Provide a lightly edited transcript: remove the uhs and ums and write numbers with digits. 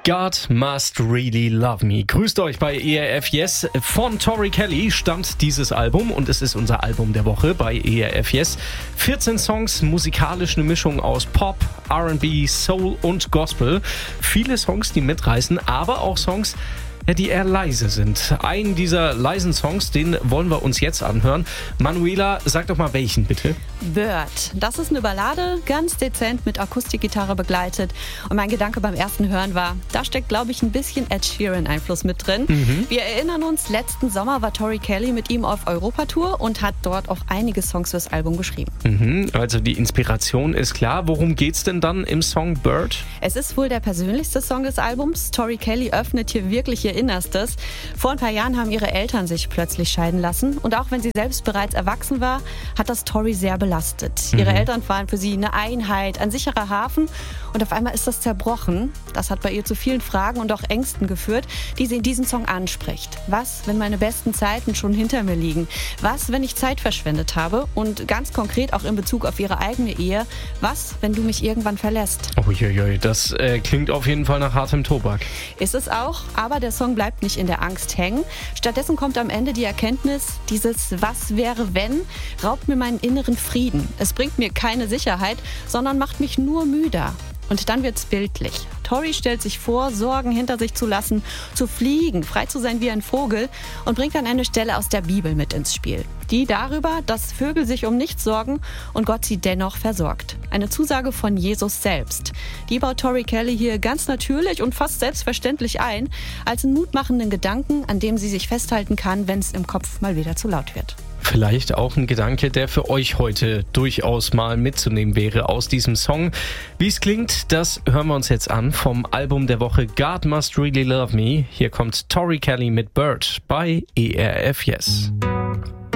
God Must Really Love Me. Grüßt euch bei ERF Yes. Von Tori Kelly stammt dieses Album und es ist unser Album der Woche bei ERF Yes. 14 Songs, musikalisch eine Mischung aus Pop, R&B, Soul und Gospel. Viele Songs, die mitreißen, aber auch Songs, die eher leise sind. Einen dieser leisen Songs, den wollen wir uns jetzt anhören. Manuela, sag doch mal welchen bitte. Bird. Das ist eine Ballade, ganz dezent mit Akustikgitarre begleitet. Und mein Gedanke beim ersten Hören war, da steckt, glaube ich, ein bisschen Ed Sheeran-Einfluss mit drin. Wir erinnern uns, letzten Sommer war Tori Kelly mit ihm auf Europatour und hat dort auch einige Songs fürs Album geschrieben. Also die Inspiration ist klar. Worum geht's denn dann im Song Bird? Es ist wohl der persönlichste Song des Albums. Tori Kelly öffnet hier wirklich ihr Innerstes. Vor ein paar Jahren haben ihre Eltern sich plötzlich scheiden lassen. Und auch wenn sie selbst bereits erwachsen war, hat das Tori sehr belastet. Ihre Eltern waren für sie eine Einheit, ein sicherer Hafen. Und auf einmal ist das zerbrochen. Das hat bei ihr zu vielen Fragen und auch Ängsten geführt, die sie in diesem Song anspricht. Was, wenn meine besten Zeiten schon hinter mir liegen? Was, wenn ich Zeit verschwendet habe? Und ganz konkret auch in Bezug auf ihre eigene Ehe. Was, wenn du mich irgendwann verlässt? Uiuiui, das klingt auf jeden Fall nach hartem Tobak. Ist es auch, aber der Song bleibt nicht in der Angst hängen. Stattdessen kommt am Ende die Erkenntnis, dieses Was wäre wenn, raubt mir meinen inneren Frieden. Es bringt mir keine Sicherheit, sondern macht mich nur müder. Und dann wird's bildlich. Tori stellt sich vor, Sorgen hinter sich zu lassen, zu fliegen, frei zu sein wie ein Vogel und bringt dann eine Stelle aus der Bibel mit ins Spiel. Die darüber, dass Vögel sich um nichts sorgen und Gott sie dennoch versorgt. Eine Zusage von Jesus selbst. Die baut Tori Kelly hier ganz natürlich und fast selbstverständlich ein, als einen mutmachenden Gedanken, an dem sie sich festhalten kann, wenn es im Kopf mal wieder zu laut wird. Vielleicht auch ein Gedanke, der für euch heute durchaus mal mitzunehmen wäre aus diesem Song. Wie es klingt, das hören wir uns jetzt an vom Album der Woche God Must Really Love Me. Hier kommt Tori Kelly mit Bird bei ERF Yes.